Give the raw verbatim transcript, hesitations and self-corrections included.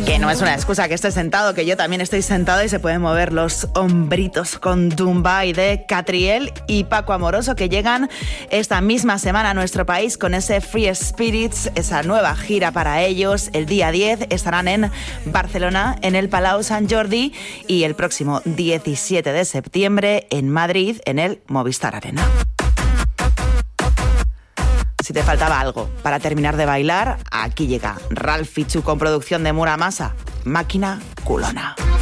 Que no es una excusa que esté sentado, que yo también estoy sentado y se pueden mover los hombritos con Dumbai de Catriel y Paco Amoroso, que llegan esta misma semana a nuestro país con ese Free Spirits, esa nueva gira para ellos. El día diez estarán en Barcelona, en el Palau Sant Jordi, y el próximo diecisiete de septiembre en Madrid, en el Movistar Arena. Si te faltaba algo para terminar de bailar, aquí llega Ralph Fichu con producción de Muramasa, Máquina Culona.